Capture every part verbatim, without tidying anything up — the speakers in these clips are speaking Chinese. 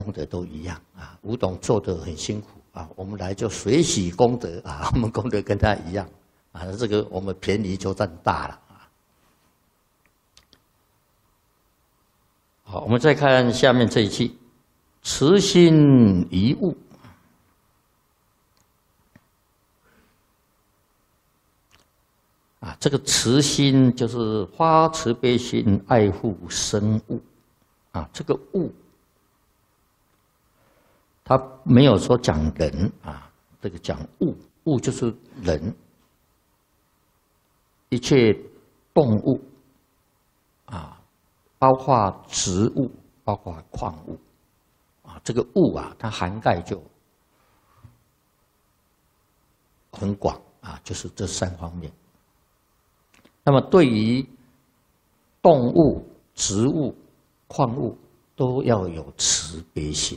功德都一样啊。吴董做得很辛苦啊，我们来就随喜功德啊，我们功德跟他一样啊，这个我们便宜就占大了啊。好，我们再看下面这一句：慈心一物。啊，这个慈心就是发慈悲心，爱护生物。啊，这个物，他没有说讲人啊，这个讲物，物就是人，一切动物，啊，包括植物，包括矿物，啊，这个物啊，它涵盖就很广啊，就是这三方面。那么对于动物、植物、矿物都要有慈悲心，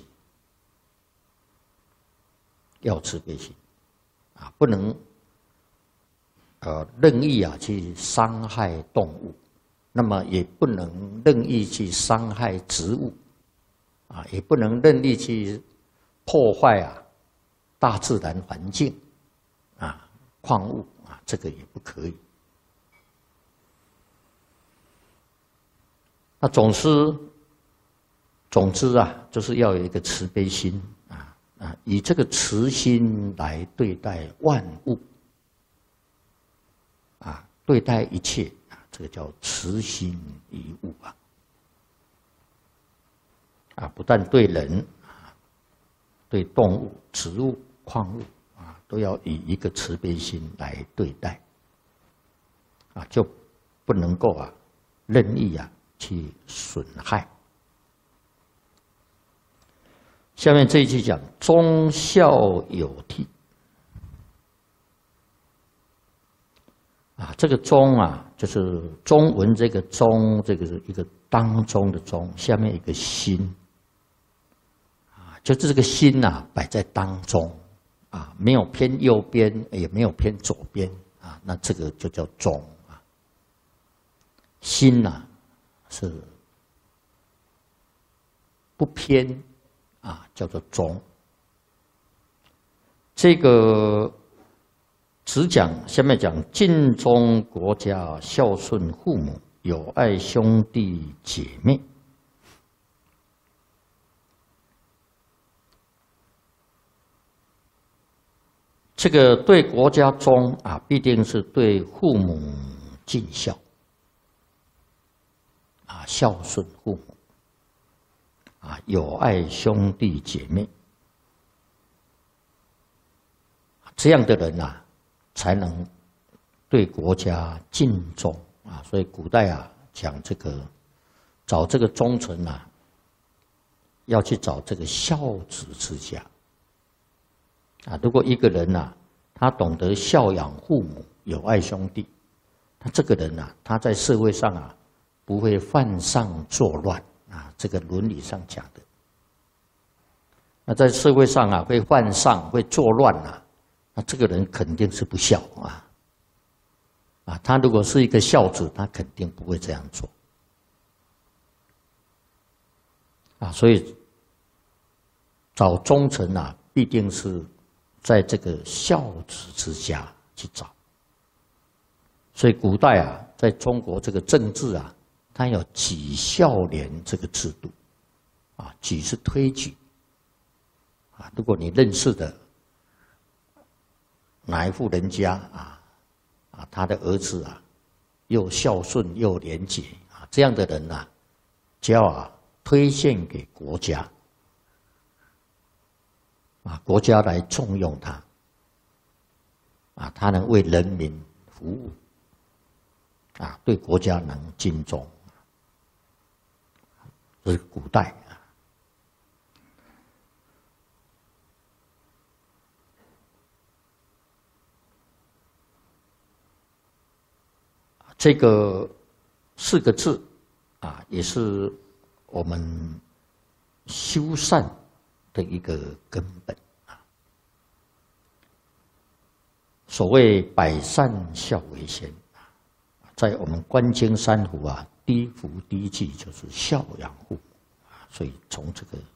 要慈悲心啊，不能呃任意啊去伤害动物，那么也不能任意去伤害植物，啊，也不能任意去破坏啊大自然环境啊矿物啊，这个也不可以。那总之，总之啊，就是要有一个慈悲心啊啊，以这个慈心来对待万物啊，对待一切啊，这个叫慈心一物啊啊，不但对人啊，对动物、植物、矿物啊，都要以一个慈悲心来对待啊，就不能够啊任意啊去损害。下面这一句讲忠孝有悌啊，这个忠啊，就是中文这个忠，这个是一个当中的中，下面一个心啊，就是这个心呐、啊、摆在当中啊，没有偏右边，也没有偏左边啊，那这个就叫忠啊。心呐、啊、是不偏啊，叫做忠。这个只讲下面讲尽忠国家，孝顺父母，友爱兄弟姐妹。这个对国家忠啊，必定是对父母尽孝啊，孝顺父母啊，友爱兄弟姐妹。这样的人啊，才能对国家尽忠啊。所以古代啊，讲这个找这个忠臣啊，要去找这个孝子之家啊。如果一个人啊，他懂得孝养父母，友爱兄弟，他这个人啊，他在社会上啊，不会犯上作乱啊。这个伦理上讲的，那在社会上啊，会犯上会作乱啊。那这个人肯定是不孝啊！啊，他如果是一个孝子，他肯定不会这样做啊。所以找忠臣啊，必定是在这个孝子之家去找。所以古代啊，在中国这个政治啊，它有举孝廉这个制度啊，举是推举啊。如果你认识的哪一户人家啊啊，他的儿子啊，又孝顺又廉洁啊，这样的人呐、啊，就要啊推荐给国家啊，国家来重用他啊，他能为人民服务啊，对国家能尽忠，这是古代。这个四个字啊，也是我们修善的一个根本啊。所谓百善孝为先啊，在我们观经三福啊，第一福第一句就是孝养父母啊，所以从这个